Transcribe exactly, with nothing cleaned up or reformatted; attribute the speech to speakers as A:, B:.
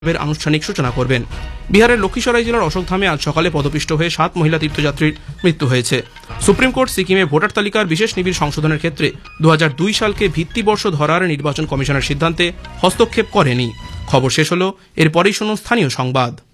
A: এর আনুষ্ঠানিক সূচনা করবেন। বিহারের লক্ষ্মীসরাই জেলার অশোকধামে আজ সকালে পদপিষ্ট হয়ে সাত মহিলা তীর্থযাত্রীর মৃত্যু হয়েছে। সুপ্রিম কোর্ট সিকিমে ভোটার তালিকার বিশেষ নিবিড় সংশোধনের ক্ষেত্রে দু হাজার দুই সালকে ভিত্তিবর্ষ ধরার নির্বাচন কমিশনের সিদ্ধান্তে হস্তক্ষেপ করেনি। খবর শেষ হল, এরপরেই শুনুন স্থানীয় সংবাদ।